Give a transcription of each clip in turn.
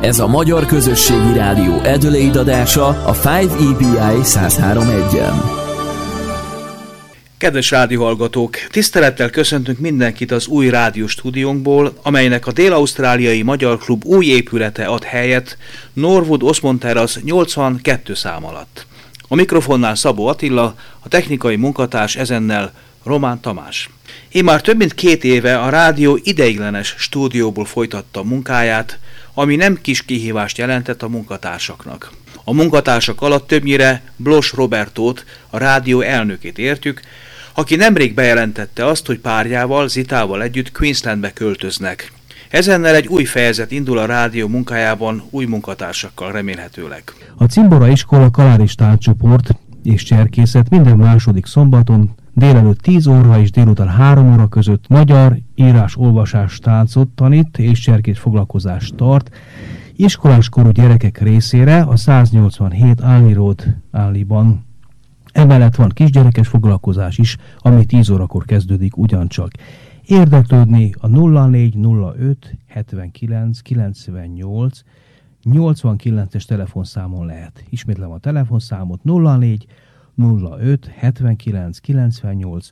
Ez a Magyar Közösségi Rádió Adelaide adása a 5EBI 103.1-en. Kedves rádióhallgatók, tisztelettel köszöntünk mindenkit az új rádióstúdiónkból, amelynek a Dél-Ausztráliai Magyar Klub új épülete ad helyet Norwood Osmond Terrace 82 szám alatt. A mikrofonnál Szabó Attila, a technikai munkatárs ezennel Román Tamás. Immár több mint 2 éve a rádió ideiglenes stúdióból folytatta munkáját, ami nem kis kihívást jelentett a munkatársaknak. A munkatársak alatt többnyire Bloss Robertót, a rádió elnökét értjük, aki nemrég bejelentette azt, hogy párjával, Zitával együtt Queenslandbe költöznek. Ezennel egy új fejezet indul a rádió munkájában új munkatársakkal remélhetőleg. A Cimbora iskola kaláris tánccsoport és cserkészet minden második szombaton délelőtt 10 óra és délután 3 óra között magyar írás-olvasás táncot tanít és cserkész foglalkozást tart iskoláskorú gyerekek részére a 187 Alney Road Alneyban. Emellett van kisgyerekes foglalkozás is, ami 10 órakor kezdődik ugyancsak. Érdeklődni a 0405 79 98 89-es telefonszámon lehet. Ismétlem a telefonszámot 04 05 79 98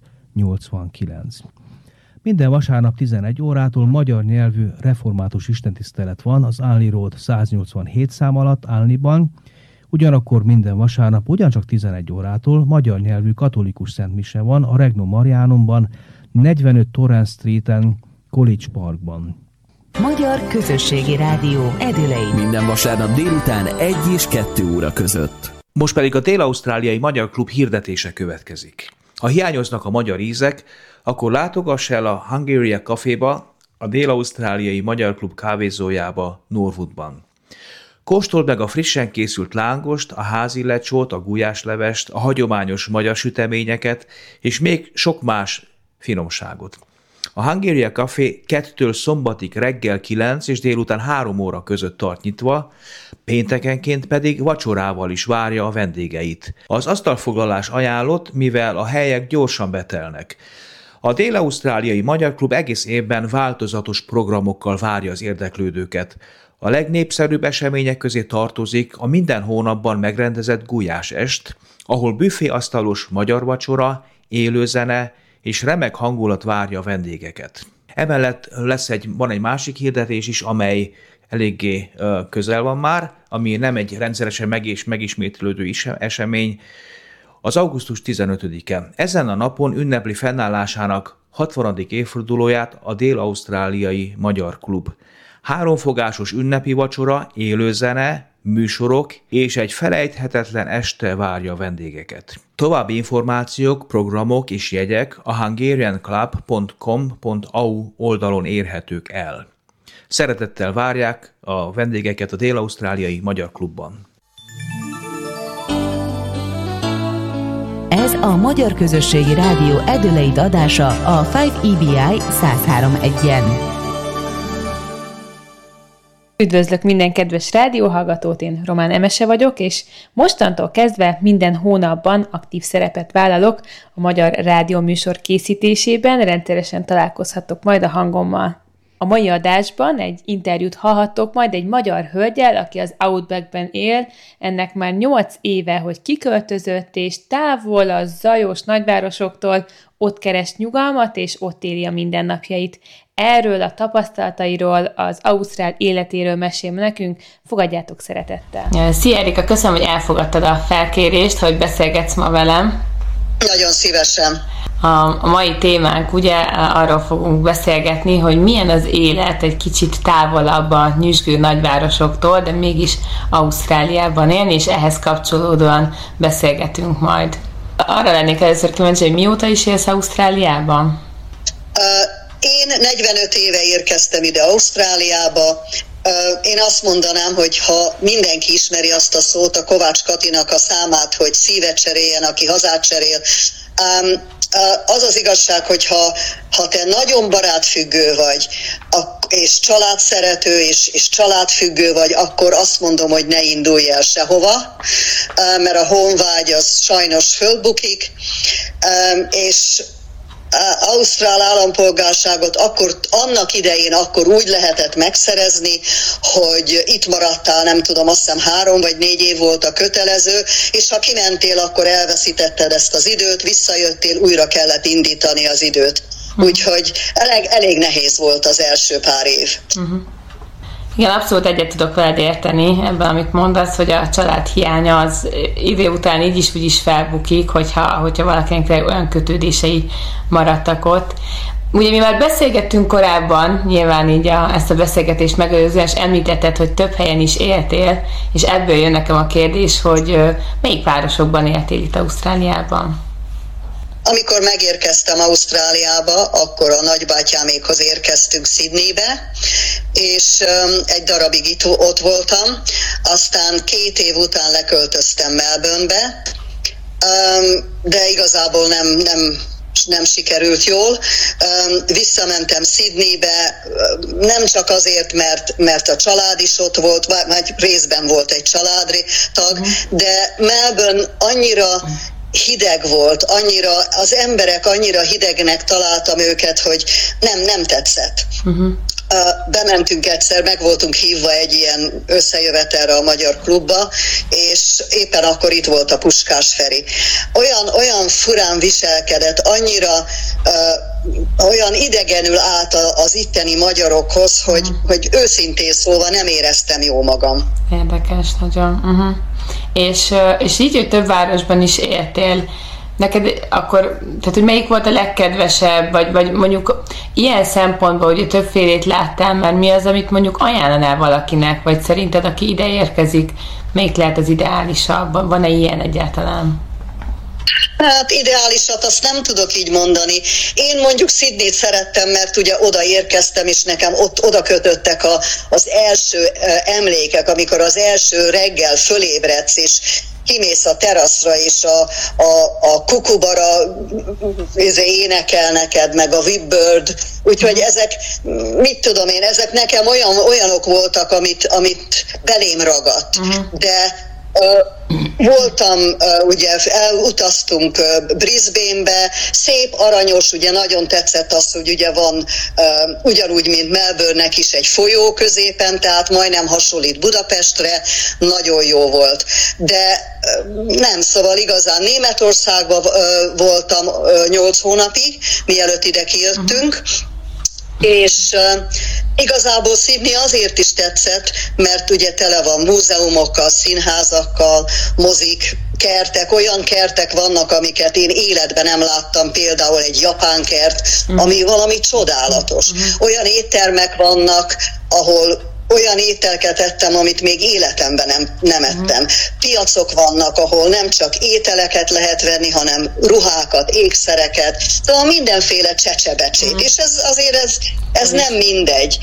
89. Minden vasárnap 11 órától magyar nyelvű református istentisztelet van az Alney Road 187 szám alatt Alneyban, ugyanakkor minden vasárnap ugyancsak 11 órától magyar nyelvű katolikus szentmise van a Regnum Marianumban, 45 Torrens Streeten, College Parkban. Magyar Közösségi Rádió Adelaide. Minden vasárnap délután 1 és 2 óra között. Most pedig a Dél-Ausztráliai Magyar Klub hirdetése következik. Ha hiányoznak a magyar ízek, akkor látogass el a Hungarian Caféba, a Dél-Ausztráliai Magyar Klub kávézójába Norwoodban. Kóstold meg a frissen készült lángost, a házi lecsót, a gulyáslevest, a hagyományos magyar süteményeket és még sok más finomságot. A Hungarian Café 2-től szombatig reggel 9 és délután 3 óra között tart nyitva, péntekenként pedig vacsorával is várja a vendégeit. Az asztalfoglalás ajánlott, mivel a helyek gyorsan betelnek. A Dél-Ausztráliai Magyar Klub egész évben változatos programokkal várja az érdeklődőket. A legnépszerűbb események közé tartozik a minden hónapban megrendezett gulyásest, ahol büféasztalos magyar vacsora, élőzene és remek hangulat várja a vendégeket. Emellett van egy másik hirdetés is, amely eléggé közel van már, ami nem egy rendszeresen megismétlődő esemény, az augusztus 15-e. Ezen a napon ünnepli fennállásának 60. évfordulóját a Dél-Ausztráliai Magyar Klub. 3 fogásos ünnepi vacsora, élőzene, műsorok és egy felejthetetlen este várja a vendégeket. További információk, programok és jegyek a hungarianclub.com.au oldalon érhetők el. Szeretettel várják a vendégeket a Dél-Ausztráliai Magyar Klubban. Ez a Magyar Közösségi Rádió Adelaide adása a 5EBI 103.1-en. Üdvözlök minden kedves rádióhallgatót, én Román Emese vagyok, és mostantól kezdve minden hónapban aktív szerepet vállalok a Magyar Rádióműsor készítésében, rendszeresen találkozhatok majd a hangommal. A mai adásban egy interjút hallhattok majd egy magyar hölggyel, aki az Outbackben él, ennek már 8 éve, hogy kiköltözött, és távol a zajos nagyvárosoktól ott keres nyugalmat, és ott éli a mindennapjait. Erről a tapasztalatairól, az ausztrál életéről mesél nekünk, fogadjátok szeretettel. Szia Erika, köszönöm, hogy elfogadtad a felkérést, hogy beszélgetsz ma velem. Nagyon szívesen. A mai témánk ugye arról fogunk beszélgetni, hogy milyen az élet egy kicsit távolabb a nyüzsgő nagyvárosoktól, de mégis Ausztráliában élni, és ehhez kapcsolódóan beszélgetünk majd. Arra lennék először kíváncsi, hogy mióta is élsz Ausztráliában? Én 45 éve érkeztem ide Ausztráliába. Én azt mondanám, hogy ha mindenki ismeri azt a szót, a Kovács Katinak a számát, hogy szívet cseréljen, aki hazát cserél. Az az igazság, hogy ha te nagyon barátfüggő vagy, és családszerető, és családfüggő vagy, akkor azt mondom, hogy ne indulj el sehova, mert a honvágy az sajnos fölbukik, és ausztrál állampolgárságot annak idején úgy lehetett megszerezni, hogy itt maradtál, nem tudom, azt hiszem 3 vagy 4 év volt a kötelező, és ha kimentél, akkor elveszítetted ezt az időt, visszajöttél, újra kellett indítani az időt. Úgyhogy elég nehéz volt az első pár év. Igen, abszolút egyet tudok veled érteni ebben, amit mondasz, hogy a család hiánya az idő után így is úgy is felbukik, hogyha valakinek olyan kötődései maradtak ott. Ugye mi már beszélgettünk korábban, nyilván így ezt a beszélgetést megelőzően, és említetted, hogy több helyen is éltél, és ebből jön nekem a kérdés, hogy melyik városokban éltél itt Ausztráliában? Amikor megérkeztem Ausztráliába, akkor a nagybátyámékhoz érkeztünk Sydneybe, és egy darabig itt ott voltam, aztán 2 év után leköltöztem Melbournebe, de igazából nem sikerült jól. Visszamentem Sydneybe, nem csak azért, mert a család is ott volt, vagy részben volt egy családtag, de Melbourne annyira hideg volt, az emberek annyira hidegnek találtam őket, hogy nem tetszett. Bementünk egyszer, meg voltunk hívva egy ilyen összejövetelre a magyar klubba, és éppen akkor itt volt a Puskás Feri. Olyan furán viselkedett, annyira olyan idegenül állt az itteni magyarokhoz, hogy őszintén szólva nem éreztem jó magam. Érdekes nagyon. És így, hogy több városban is éltél, neked akkor, tehát hogy melyik volt a legkedvesebb, vagy mondjuk ilyen szempontból, hogy többfélét láttál már, mi az, amit mondjuk ajánlanál valakinek, vagy szerinted, aki ide érkezik, melyik lehet az ideálisabb? Van-e ilyen egyáltalán? Hát ideálisat azt nem tudok így mondani. Én mondjuk Sydneyt szerettem, mert ugye oda érkeztem, és nekem oda kötöttek az első emlékek, amikor az első reggel fölébredsz, és kimész a teraszra, és a kukubara énekel neked, meg a Whipbird, úgyhogy ezek, mit tudom én, ezek nekem olyanok voltak, amit belém ragadt. De voltam, ugye elutaztunk Brisbane-be, szép, aranyos, ugye nagyon tetszett az, hogy ugye van ugyanúgy, mint Melbourne-nek is egy folyó középen, tehát majdnem hasonlít Budapestre, nagyon jó volt. De nem, szóval igazán Németországban voltam 8 hónapig, mielőtt ide kijöttünk, és igazából Sydney azért is tetszett, mert ugye tele van múzeumokkal, színházakkal, mozik, kertek, olyan kertek vannak, amiket én életben nem láttam, például egy japán kert, ami valami csodálatos. Olyan éttermek vannak, ahol olyan ételket ettem, amit még életemben nem ettem. Piacok vannak, ahol nem csak ételeket lehet venni, hanem ruhákat, ékszereket, szóval mindenféle csecsebecsét. És ez nem mindegy.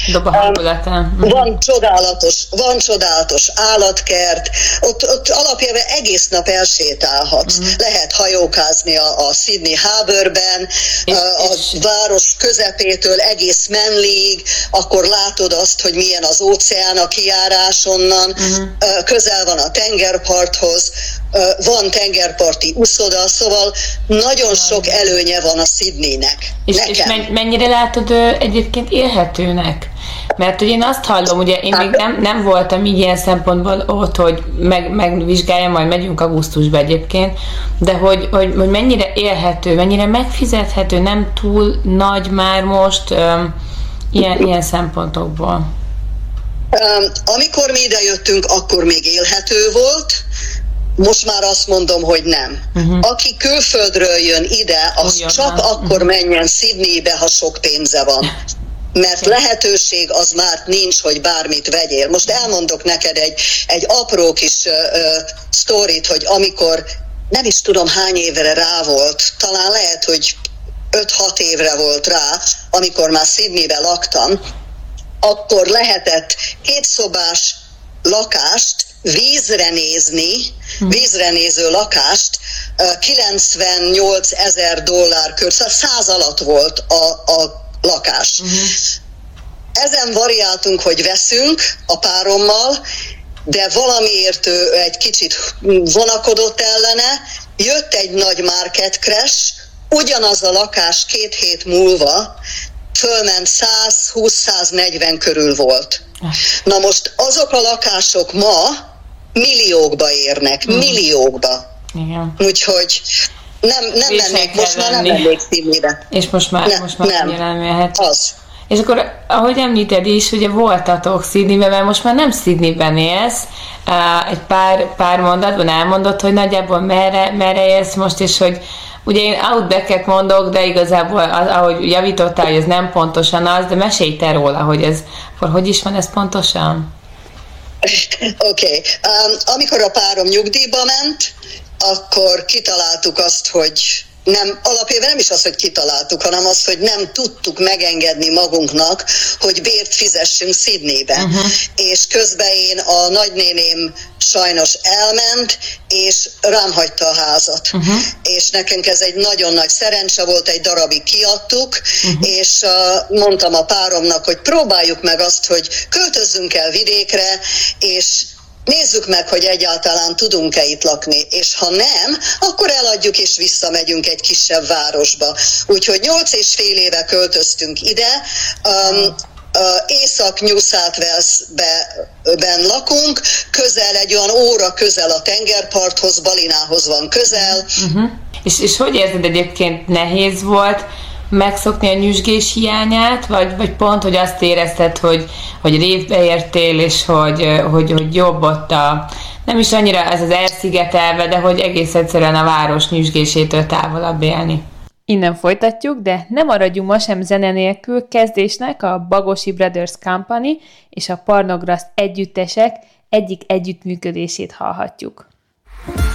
Van csodálatos állatkert, ott alapjában egész nap elsétálhatsz. Lehet hajókázni a Sydney Harbourben, a város közepétől egész Manlyig, akkor látod azt, hogy milyen az óceán a kijárás onnan, közel van a tengerparthoz, van tengerparti uszoda, szóval nagyon sok előnye van a Sydneynek. És mennyire látod egyébként élhetőnek? Mert ugye én azt hallom, ugye én még nem voltam így ilyen szempontból ott, hogy megvizsgáljam, majd megyünk augusztusba egyébként, de hogy mennyire élhető, mennyire megfizethető, nem túl nagy már most ilyen szempontokból. Amikor mi idejöttünk, akkor még élhető volt, most már azt mondom, hogy nem. Aki külföldről jön ide, az csak akkor menjen Sydneybe, ha sok pénze van. Mert lehetőség az már nincs, hogy bármit vegyél. Most elmondok neked egy apró kis sztorit, hogy amikor nem is tudom hány évre rá volt, talán lehet, hogy 5-6 évre volt rá, amikor már Sydneybe laktam, akkor lehetett 2 szobás lakást vízre néző lakást $98,000 körül, szóval 100 alatt volt a lakás. Ezen variáltunk, hogy veszünk a párommal, de valamiért ő egy kicsit vonakodott ellene, jött egy nagy market crash, ugyanaz a lakás 2 hét múlva fölment 120-140 körül volt. Na most azok a lakások ma milliókba érnek, milliókba. Igen. Úgyhogy nem mennék, most már nem mennék Sydneybe. És most már nem jöhet. Az. És akkor, ahogy említed is, ugye voltatok Sydneyben, mert most már nem Sydneyben élsz. Egy pár mondatban elmondod, hogy nagyjából merre élsz most, és hogy ugye én Outbacket mondok, de igazából ahogy javítottál, hogy ez nem pontosan az, de mesélj te róla, hogy ez, akkor hogy is van ez pontosan? Oké. Amikor a párom nyugdíjba ment, akkor kitaláltuk azt, hogy alapjában nem is az, hogy kitaláltuk, hanem az, hogy nem tudtuk megengedni magunknak, hogy bért fizessünk Sydneybe. És közben a nagynéném sajnos elment, és rám hagyta a házat. És nekünk ez egy nagyon nagy szerencse volt, egy darabig kiadtuk, és mondtam a páromnak, hogy próbáljuk meg azt, hogy költözzünk el vidékre, és nézzük meg, hogy egyáltalán tudunk-e itt lakni, és ha nem, akkor eladjuk és visszamegyünk egy kisebb városba. Úgyhogy 8,5 éve költöztünk ide, Észak-New South Wales-ben lakunk, közel, egy olyan óra közel a tengerparthoz, Balinához van közel. És hogy érzed, egyébként nehéz volt megszokni a nyüzsgés hiányát, vagy pont, hogy azt érezted, hogy révbe értél, és hogy jobb ott nem is annyira ez az elszigetelve, de hogy egész egyszerűen a város nyüzsgésétől távolabb élni. Innen folytatjuk, de nem maradjunk ma sem zene nélkül. Kezdésnek a Bagosi Brothers Company és a Pornograszt együttesek egyik együttműködését hallhatjuk.